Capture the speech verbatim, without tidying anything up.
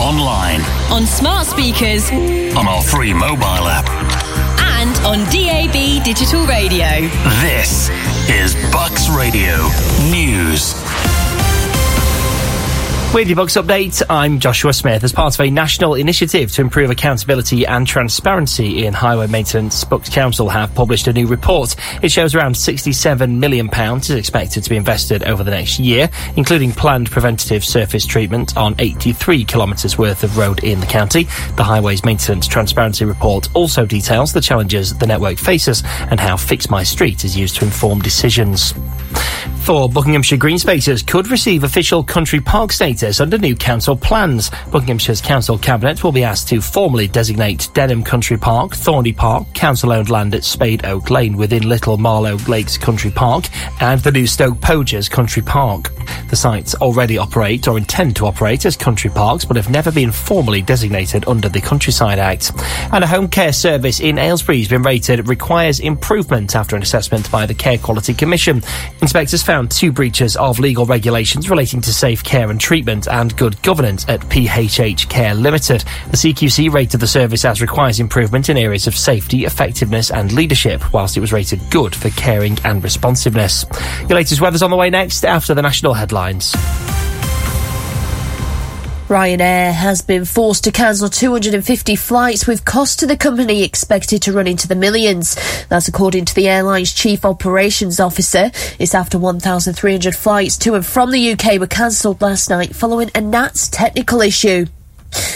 online, on smart speakers, on our free mobile app, and on D A B digital radio. This is Bucks Radio News. With your Bucks update, I'm Joshua Smith. As part of a national initiative to improve accountability and transparency in highway maintenance, Bucks Council have published a new report. It shows around sixty-seven million pounds is expected to be invested over the next year, including planned preventative surface treatment on eighty-three kilometres worth of road in the county. The Highways Maintenance Transparency Report also details the challenges the network faces and how Fix My Street is used to inform decisions. Four Buckinghamshire green spaces could receive official country park status under new council plans. Buckinghamshire's council cabinet will be asked to formally designate Denham Country Park, Thorney Park, council-owned land at Spade Oak Lane within Little Marlow Lakes Country Park, and the new Stoke Poges Country Park. The sites already operate or intend to operate as country parks, but have never been formally designated under the Countryside Act. And a home care service in Aylesbury has been rated requires improvement after an assessment by the Care Quality Commission. Inspectors found two breaches of legal regulations relating to safe care and treatment and good governance at P H H Care Limited. The C Q C rated the service as requires improvement in areas of safety, effectiveness and leadership, whilst it was rated good for caring and responsiveness. Your latest weather's on the way next after the national headlines. Ryanair has been forced to cancel two hundred fifty flights, with costs to the company expected to run into the millions. That's according to the airline's chief operations officer. It's after one thousand three hundred flights to and from the U K were cancelled last night following a N A T S technical issue.